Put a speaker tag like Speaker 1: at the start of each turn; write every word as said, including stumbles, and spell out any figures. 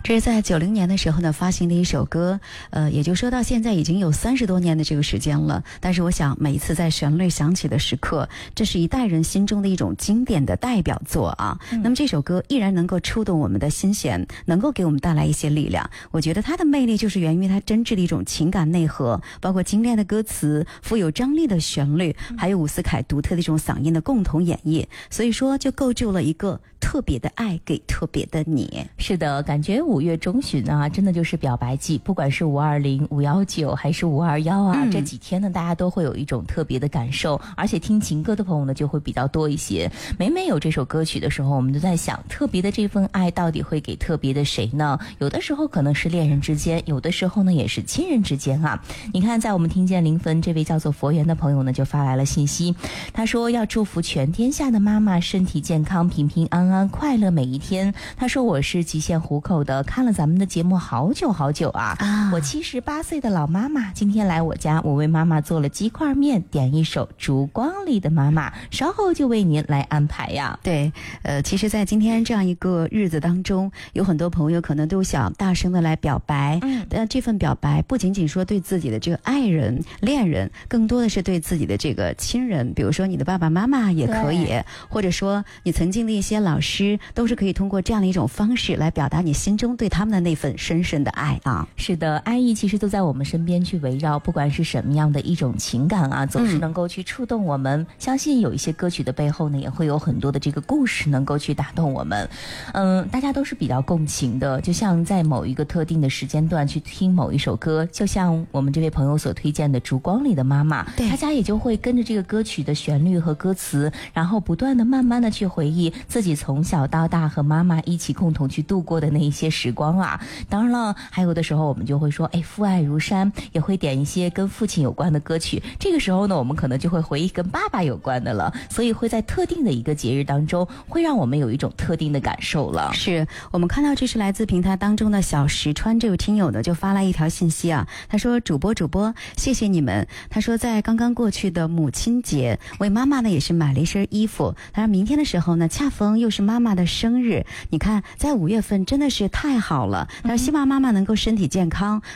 Speaker 1: 这是在九零年的时候呢发行的一首歌，呃，也就说到现在已经有三十多年的这个时间了。但是我想每一次在旋律响起的时刻，这是一代人心中的一种经典的代表作啊。嗯、那么这首歌依然能够触动我们的心弦，能够给我们带来一些力量。我觉得它的魅力就是源于它真挚的一种情感内核，包括精炼的歌词、富有张力的旋律，还有伍思凯独特的一种嗓音的共同演绎。所以说，就构筑了一个特别的爱给特别的你。
Speaker 2: 是的，感觉五月中旬啊，真的就是表白季，不管是五二零、五幺九还是五二幺啊、嗯，这几天呢，大家都会有一种特别的感受，而且听情歌的朋友呢就会比较多一些。每每有这首歌曲的时候，我们都在想，特别的这份爱到底会给特别的谁呢？有的时候可能是恋人之间，有的时候呢也是亲人之间啊。你看，在我们听见临汾这位叫做佛缘的朋友呢，就发来了信息，他说要祝福全天下的妈妈身体健康、平平安安、快乐每一天。他说我是极限湖口的，看了咱们的节目好久好久啊！啊我七十八岁的老妈妈今天来我家，我为妈妈做了鸡块面，点一首《烛光里的妈妈》，稍后就为您来安排呀。
Speaker 1: 对，呃，其实在今天这样一个日子当中，有很多朋友可能都想大声的来表白，嗯，但这份表白不仅仅说对自己的这个爱人、恋人，更多的是对自己的这个亲人，比如说你的爸爸妈妈也可以，或者说你曾经的一些老师，都是可以通过这样的一种方式来表达你心中对他们的那份深深的爱啊。
Speaker 2: 是的，爱意其实都在我们身边去围绕，不管是什么样的一种情感啊，总是能够去触动我们、嗯、相信有一些歌曲的背后呢，也会有很多的这个故事能够去打动我们。嗯，大家都是比较共情的，就像在某一个特定的时间段去听某一首歌，就像我们这位朋友所推荐的《烛光里的妈妈》，大家也就会跟着这个歌曲的旋律和歌词，然后不断的慢慢的去回忆自己从小到大和妈妈一起共同去度过的那一些时光啊。当然了，还有的时候我们就会说，哎，父爱如山，也会点一些跟父亲有关的歌曲。这个时候呢，我们可能就会回忆跟爸爸有关的了，所以会在特定的一个节日当中，会让我们有一种特定的感受了。
Speaker 1: 是我们看到这是来自平台当中的小石川这位听友呢，就发来一条信息啊，他说主播主播，谢谢你们。他说在刚刚过去的母亲节，为妈妈呢也是买了一身衣服。他说明天的时候呢，恰逢又是妈妈的生日，你看在五月份真的是太好了。他说希望妈妈能够身体健康，